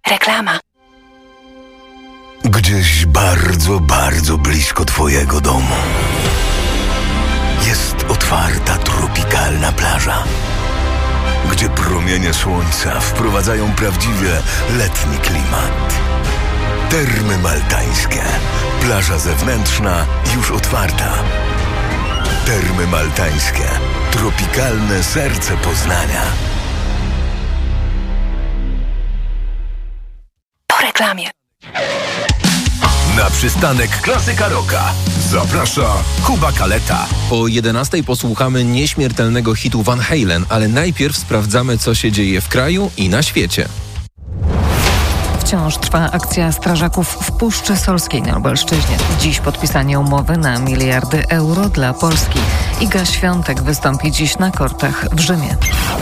Reklama. Gdzieś bardzo, bardzo blisko twojego domu jest otwarta, tropikalna plaża, gdzie promienie słońca wprowadzają prawdziwie letni klimat. Termy Maltańskie. Plaża zewnętrzna już otwarta. Termy Maltańskie. Tropikalne serce Poznania. Po reklamie. Na przystanek Klasyka Rocka zaprasza Kuba Kaleta. O 11:00 posłuchamy nieśmiertelnego hitu Van Halen, ale najpierw sprawdzamy, co się dzieje w kraju i na świecie. Wciąż trwa akcja strażaków w Puszczy Solskiej na Lubelszczyźnie. Dziś podpisanie umowy na miliardy euro dla Polski. Iga Świątek wystąpi dziś na kortach w Rzymie.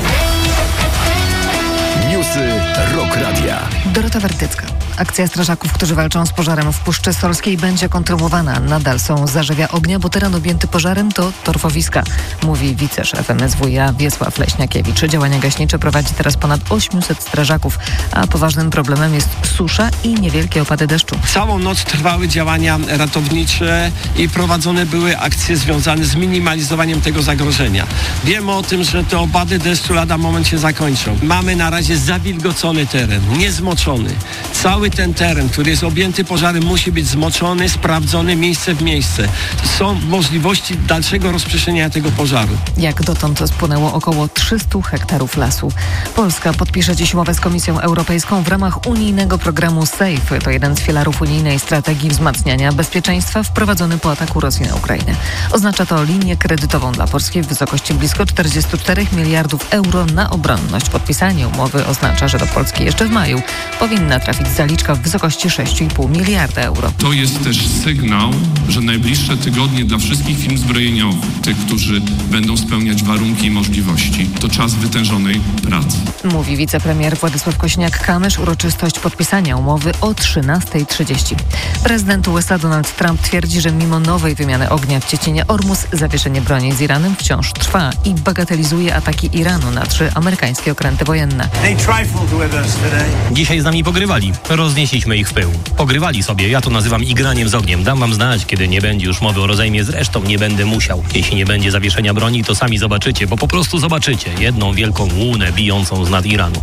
Newsy Rock Radia. Dorota Wertycka. Akcja strażaków, którzy walczą z pożarem w Puszczy Solskiej, będzie kontynuowana. Nadal są zarzewia ognia, bo teren objęty pożarem to torfowiska, mówi wiceszef MSWiA Wiesław Leśniakiewicz. Działania gaśnicze prowadzi teraz ponad 800 strażaków, a poważnym problemem jest susza i niewielkie opady deszczu. Całą noc trwały działania ratownicze i prowadzone były akcje związane z minimalizowaniem tego zagrożenia. Wiemy o tym, że te opady deszczu lada moment się zakończą. Mamy na razie zawilgocony teren, niezmoczony. Cały ten teren, który jest objęty pożarem, musi być zmoczony, sprawdzony miejsce w miejsce. Są możliwości dalszego rozprzestrzeniania tego pożaru. Jak dotąd spłonęło około 300 hektarów lasu. Polska podpisze dziś umowę z Komisją Europejską w ramach unijnego programu SAFE. To jeden z filarów unijnej strategii wzmacniania bezpieczeństwa wprowadzony po ataku Rosji na Ukrainę. Oznacza to linię kredytową dla Polski w wysokości blisko 44 miliardów euro na obronność. Podpisanie umowy oznacza, że do Polski jeszcze w maju powinna trafić zaliczka w wysokości 6,5 miliarda euro. To jest też sygnał, że najbliższe tygodnie dla wszystkich firm zbrojeniowych, tych, którzy będą spełniać warunki i możliwości, to czas wytężonej pracy. Mówi wicepremier Władysław Kosiniak-Kamysz. Uroczystość podpisania umowy o 13:30. Prezydent USA Donald Trump twierdzi, że mimo nowej wymiany ognia w Ciecinie Ormus, zawieszenie broni z Iranem wciąż trwa i bagatelizuje ataki Iranu na 3 amerykańskie okręty wojenne. Dzisiaj z nami pogrywali. Roznieśliśmy ich w pył. Pogrywali sobie, ja to nazywam igraniem z ogniem. Dam wam znać, kiedy nie będzie już mowy o rozejmie. Zresztą nie będę musiał. Jeśli nie będzie zawieszenia broni, to sami zobaczycie, bo po prostu zobaczycie jedną wielką łunę bijącą z nad Iranu.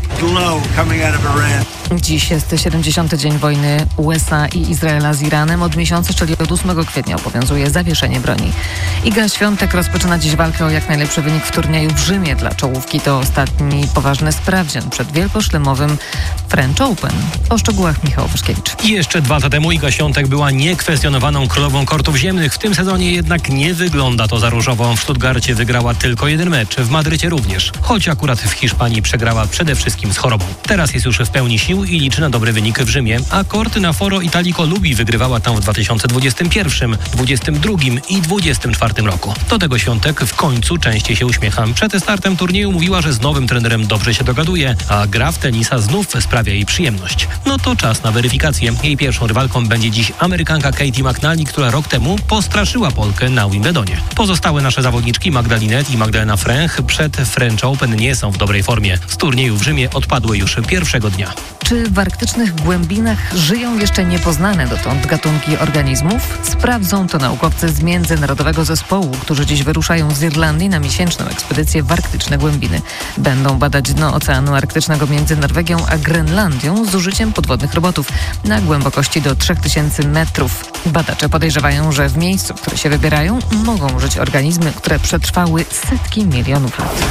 Dziś jest 70. dzień wojny USA i Izraela z Iranem. Od miesiąca, czyli od 8 kwietnia obowiązuje zawieszenie broni. Iga Świątek rozpoczyna dziś walkę o jak najlepszy wynik w turnieju w Rzymie. Dla czołówki to ostatni poważny sprawdzian przed wielkoszlemowym French Open. O szczegółach Michał Wyszkiewicz. I jeszcze 2 lata temu Iga Świątek była niekwestionowaną królową kortów ziemnych. W tym sezonie jednak nie wygląda to za różowo. W Stuttgarcie wygrała tylko 1 mecz, w Madrycie również. Choć akurat w Hiszpanii przegrała przede wszystkim z chorobą. Teraz jest już w pełni sił i liczy na dobry wynik w Rzymie, a korty na Foro Italico Lubi wygrywała tam w 2021, 2022 i 2024 roku. Do tego Świątek w końcu częściej się uśmiecha. Przed startem turnieju mówiła, że z nowym trenerem dobrze się dogaduje, a gra w tenisa znów sprawia jej przyjemność. No to czas na weryfikację. Jej pierwszą rywalką będzie dziś Amerykanka Katie McNally, która rok temu postraszyła Polkę na Wimbledonie. Pozostałe nasze zawodniczki Magdalinet i Magdalena Fręch przed French Open nie są w dobrej formie. Z turnieju w Rzymie odpadły już pierwszego dnia. Czy w arktycznych głębinach żyją jeszcze niepoznane dotąd gatunki organizmów? Sprawdzą to naukowcy z Międzynarodowego Zespołu, którzy dziś wyruszają z Irlandii na miesięczną ekspedycję w arktyczne głębiny. Będą badać dno Oceanu Arktycznego między Norwegią a Grenlandią z użyciem podwodnych robotów na głębokości do 3000 metrów. Badacze podejrzewają, że w miejscu, w które się wybierają, mogą żyć organizmy, które przetrwały setki milionów lat.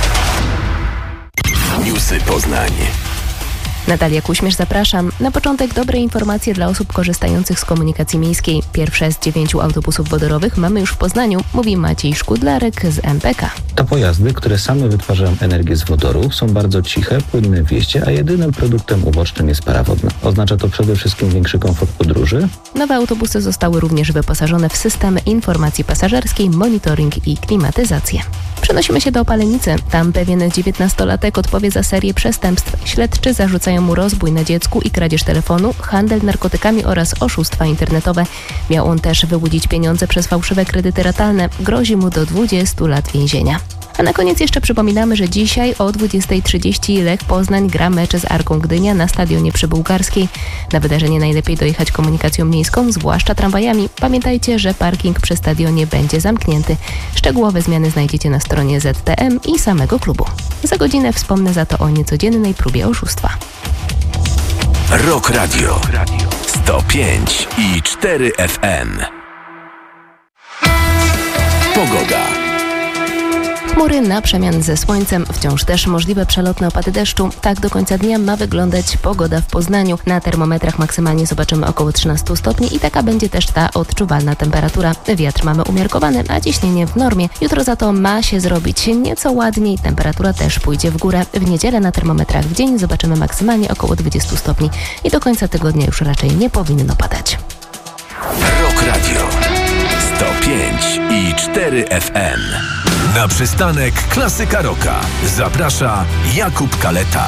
Newsy Poznań. Natalia Kuśmierz, zapraszam. Na początek dobre informacje dla osób korzystających z komunikacji miejskiej. Pierwsze z 9 autobusów wodorowych mamy już w Poznaniu, mówi Maciej Szkudlarek z MPK. To pojazdy, które same wytwarzają energię z wodoru, są bardzo ciche, płynne w jeździe, a jedynym produktem ubocznym jest para wodna. Oznacza to przede wszystkim większy komfort podróży. Nowe autobusy zostały również wyposażone w systemy informacji pasażerskiej, monitoring i klimatyzację. Przenosimy się do Opalenicy. Tam pewien 19-latek odpowie za serię przestępstw. Śledczy zarzucają mu rozbój na dziecku i kradzież telefonu, handel narkotykami oraz oszustwa internetowe. Miał on też wyłudzić pieniądze przez fałszywe kredyty ratalne. Grozi mu do 20 lat więzienia. A na koniec jeszcze przypominamy, że dzisiaj o 20:30 Lech Poznań gra mecz z Arką Gdynia na stadionie przy Bułgarskiej. Na wydarzenie najlepiej dojechać komunikacją miejską, zwłaszcza tramwajami. Pamiętajcie, że parking przy stadionie będzie zamknięty. Szczegółowe zmiany znajdziecie na stronie ZTM i samego klubu. Za godzinę wspomnę za to o niecodziennej próbie oszustwa. Rock Radio 105,4 FM. Pogoda. Chmury na przemian ze słońcem, wciąż też możliwe przelotne opady deszczu. Tak do końca dnia ma wyglądać pogoda w Poznaniu. Na termometrach maksymalnie zobaczymy około 13 stopni i taka będzie też ta odczuwalna temperatura. Wiatr mamy umiarkowany, a ciśnienie w normie. Jutro za to ma się zrobić nieco ładniej. Temperatura też pójdzie w górę. W niedzielę na termometrach w dzień zobaczymy maksymalnie około 20 stopni i do końca tygodnia już raczej nie powinno padać. Rock Radio 105,4 FM. Na przystanek Klasyka Rocka zaprasza Jakub Kaleta.